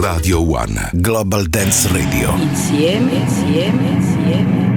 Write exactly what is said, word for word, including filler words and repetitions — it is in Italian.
Radio One Global Dance Radio. Insieme, insieme, insieme.